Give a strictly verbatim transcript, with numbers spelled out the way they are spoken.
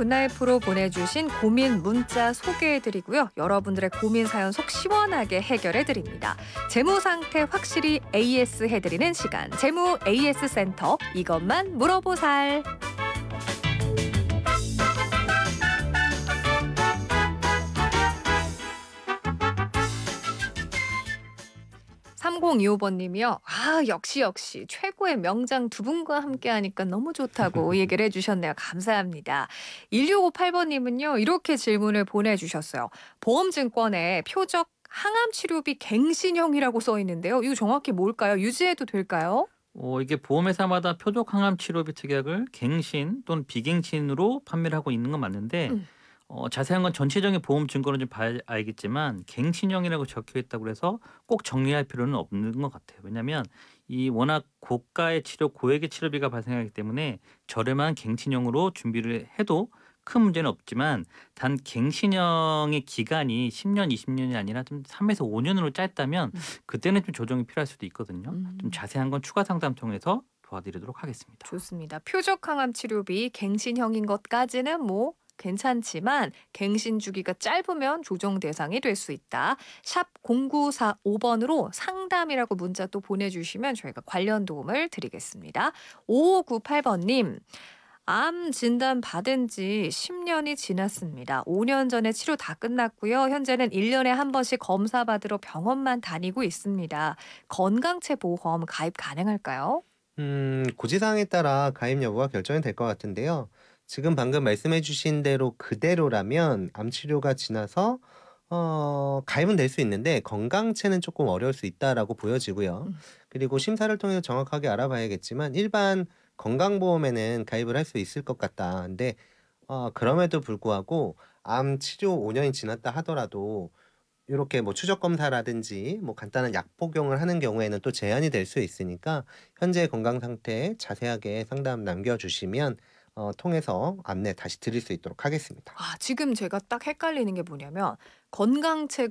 굿나잇프로 보내주신 고민 문자 소개해드리고요. 여러분들의 고민 사연 속 시원하게 해결해드립니다. 재무 상태 확실히 에이에스 해드리는 시간. 재무 에이에스 센터, 이것만 물어보살. 삼공이오 번님이요. 아, 역시 역시 최고의 명장 두 분과 함께하니까 너무 좋다고 얘기를 해주셨네요. 감사합니다. 일육오팔 번님은요. 이렇게 질문을 보내주셨어요. 보험증권에 표적 항암 치료비 갱신형이라고 써 있는데요. 이거 정확히 뭘까요? 유지해도 될까요? 어 이게 보험회사마다 표적 항암 치료비 특약을 갱신 또는 비갱신으로 판매를 하고 있는 건 맞는데 음. 어 자세한 건 전체적인 보험 증권을 좀 봐야 알겠지만 갱신형이라고 적혀 있다고 해서 꼭 정리할 필요는 없는 것 같아요. 왜냐하면 이 워낙 고가의 치료, 고액의 치료비가 발생하기 때문에 저렴한 갱신형으로 준비를 해도 큰 문제는 없지만 단 갱신형의 기간이 십 년, 이십 년이 아니라 좀 삼에서 오 년으로 짧다면 음. 그때는 좀 조정이 필요할 수도 있거든요. 좀 음. 자세한 건 추가 상담 통해서 도와드리도록 하겠습니다. 좋습니다. 표적 항암 치료비 갱신형인 것까지는 뭐 괜찮지만 갱신 주기가 짧으면 조정 대상이 될 수 있다. 샵 공구사오 번으로 상담이라고 문자 또 보내주시면 저희가 관련 도움을 드리겠습니다. 오오구팔 번님. 암 진단 받은 지 십 년이 지났습니다. 오 년 전에 치료 다 끝났고요. 현재는 일 년에 한 번씩 검사 받으러 병원만 다니고 있습니다. 건강체 보험 가입 가능할까요? 음, 고지사항에 따라 가입 여부가 결정이 될 것 같은데요. 지금 방금 말씀해 주신 대로 그대로라면 암 치료가 지나서 어, 가입은 될 수 있는데 건강체는 조금 어려울 수 있다라고 보여지고요. 음. 그리고 심사를 통해서 정확하게 알아봐야겠지만 일반 건강보험에는 가입을 할 수 있을 것 같다. 근데 어, 그럼에도 불구하고 암 치료 오 년이 지났다 하더라도 요렇게 뭐 추적 검사라든지 뭐 간단한 약 복용을 하는 경우에는 또 제한이 될 수 있으니까 현재 건강 상태 자세하게 상담 남겨 주시면 어 통해서 안내 다시 드릴 수 있도록 하겠습니다. 아, 지금 제가 딱 헷갈리는 게 뭐냐면 건강책